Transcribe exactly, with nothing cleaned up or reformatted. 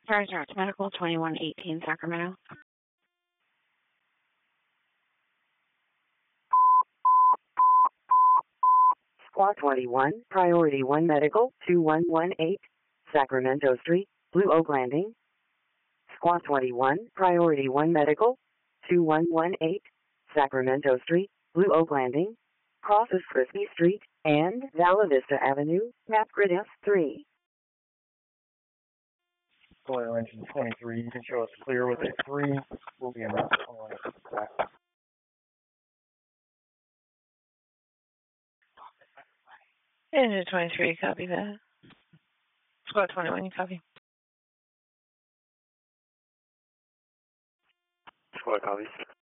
Stars Arts Medical, twenty-one eighteen Sacramento. Squad twenty-one, Priority one Medical, two one one eight, Sacramento Street, Blue Oak Landing. Squad twenty-one, Priority one Medical, two one one eight, Sacramento Street, Blue Oak Landing, crosses Frisbee Street and Vala Vista Avenue, map grid F three. Solar engine twenty-three, you can show us clear with a three. We'll be in route on back. Engine twenty-three, copy that. Squad twenty-one, you copy. Squad copies.